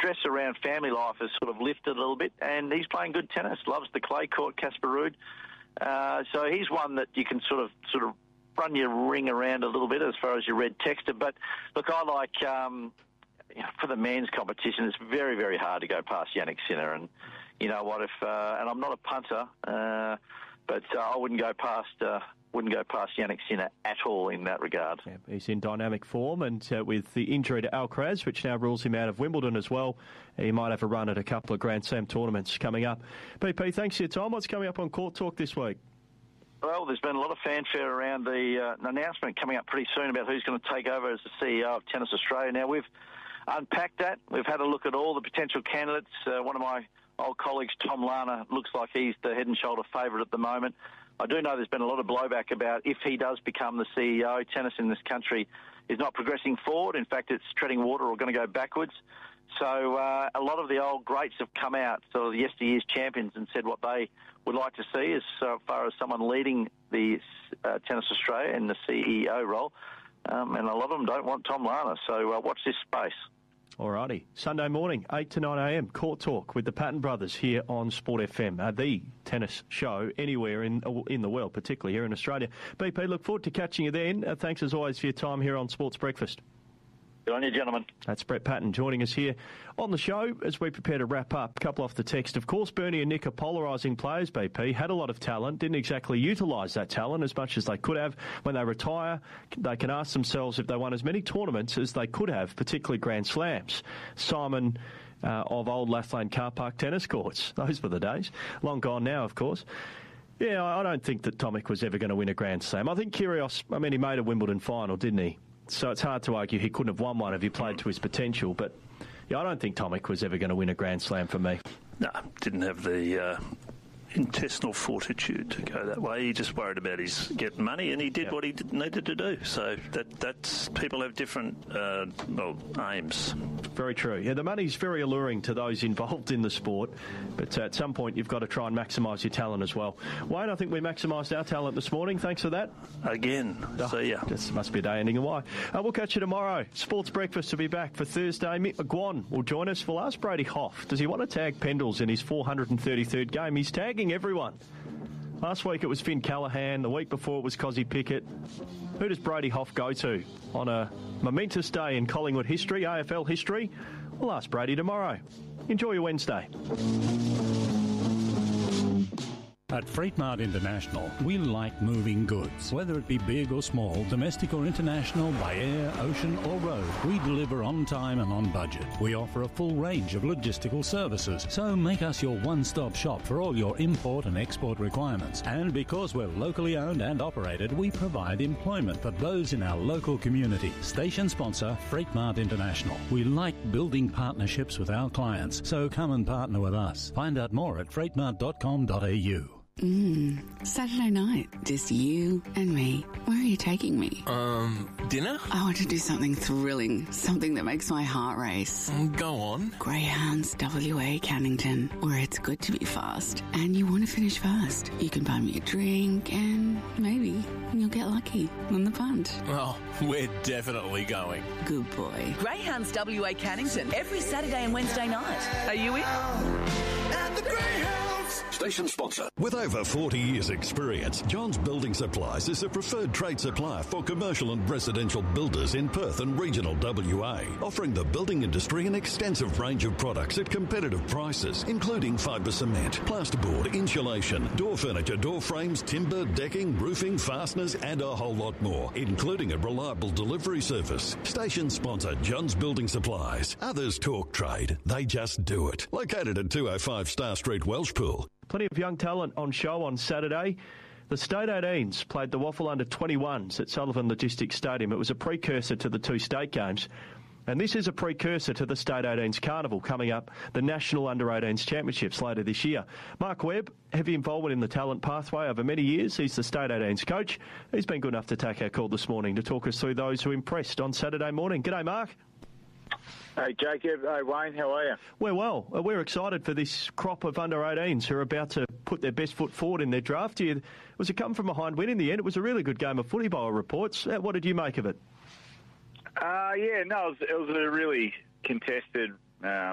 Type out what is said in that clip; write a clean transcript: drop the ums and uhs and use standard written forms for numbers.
stress around family life has sort of lifted a little bit, and he's playing good tennis. Loves the clay court, Casper Ruud. So he's one that you can sort of run your ring around a little bit as far as your red texter. But look, I like for the men's competition, it's very, very hard to go past Jannik Sinner. And you know what? And I'm not a punter, but I wouldn't go past Jannik Sinner at all in that regard. Yeah, he's in dynamic form, and with the injury to Alcaraz, which now rules him out of Wimbledon as well, he might have a run at a couple of Grand Slam tournaments coming up. BP, thanks for your time. What's coming up on Court Talk this week? Well, there's been a lot of fanfare around the announcement coming up pretty soon about who's going to take over as the CEO of Tennis Australia. Now, we've unpacked that. We've had a look at all the potential candidates. One of my old colleagues, Tom Larner, looks like he's the head and shoulder favourite at the moment. I do know there's been a lot of blowback about if he does become the CEO, tennis in this country is not progressing forward. In fact, it's treading water or going to go backwards. So a lot of the old greats have come out, sort of the yesteryear's champions, and said what they would like to see as far as someone leading the Tennis Australia in the CEO role. And a lot of them don't want Tom Larner. So watch this space. Alrighty. Sunday morning, 8 to 9 a.m, Court Talk with the Patton brothers here on Sport FM, the tennis show anywhere in the world, particularly here in Australia. BP, look forward to catching you then. Thanks as always for your time here on Sports Breakfast. Good on you, gentlemen. That's Brett Patton joining us here on the show as we prepare to wrap up. A couple off the text. Of course, Bernie and Nick are polarising players, BP. Had a lot of talent, didn't exactly utilise that talent as much as they could have. When they retire, they can ask themselves if they won as many tournaments as they could have, particularly Grand Slams. Simon of old Lathlane car park tennis courts. Those were the days. Long gone now, of course. Yeah, I don't think that Tomic was ever going to win a Grand Slam. I think Kyrgios, he made a Wimbledon final, didn't he? So it's hard to argue he couldn't have won one if he played to his potential. But yeah, I don't think Tomic was ever going to win a Grand Slam for me. No, didn't have the intestinal fortitude to go that way. He just worried about his getting money, and he did what he needed to do. So that's people have different aims. Very true. Yeah, the money's very alluring to those involved in the sport, but at some point you've got to try and maximise your talent as well. Wayne, I think we maximised our talent this morning. Thanks for that. Again. See ya. This must be a day ending in Y. We'll catch you tomorrow. Sports Breakfast will be back for Thursday. Mick McGuan will join us. We'll ask Brady Hough, does he want to tag Pendles in his 433rd game? He's tagging everyone. Last week it was Finn Callahan. The week before it was Cozzy Pickett. Who does Brady Hough go to on a momentous day in Collingwood history, AFL history? We'll ask Brady tomorrow. Enjoy your Wednesday. At Freight Mart International, we like moving goods. Whether it be big or small, domestic or international, by air, ocean or road, we deliver on time and on budget. We offer a full range of logistical services, so make us your one-stop shop for all your import and export requirements. And because we're locally owned and operated, we provide employment for those in our local community. Station sponsor, Freight Mart International. We like building partnerships with our clients, so come and partner with us. Find out more at freightmart.com.au. Saturday night, just you and me. Where are you taking me? Dinner? I want to do something thrilling, something that makes my heart race. Go on. Greyhounds WA Cannington, where it's good to be fast, and you want to finish fast. You can buy me a drink, and maybe you'll get lucky on the punt. Oh, we're definitely going. Good boy. Greyhounds WA Cannington, every Saturday and Wednesday night. Are you in? And the Greyhounds! Station sponsor. With over 40 years' experience, John's Building Supplies is a preferred trade supplier for commercial and residential builders in Perth and regional WA, offering the building industry an extensive range of products at competitive prices, including fibre cement, plasterboard, insulation, door furniture, door frames, timber, decking, roofing, fasteners, and a whole lot more, including a reliable delivery service. Station sponsor, John's Building Supplies. Others talk trade, they just do it. Located at 205 Star Street, Welshpool. Plenty of young talent on show on Saturday. The State 18s played the Waffle Under-21s at Sullivan Logistics Stadium. It was a precursor to the two state games. And this is a precursor to the State 18s Carnival coming up, the National Under-18s Championships later this year. Mark Webb, heavy involvement in the talent pathway over many years. He's the State 18s coach. He's been good enough to take our call this morning to talk us through those who impressed on Saturday morning. G'day, Mark. Hey, Jacob. Hey, Wayne. How are you? We're well. We're excited for this crop of under-18s who are about to put their best foot forward in their draft year. It was a come-from-behind win in the end. It was a really good game of footy by all reports. What did you make of it? It was a really contested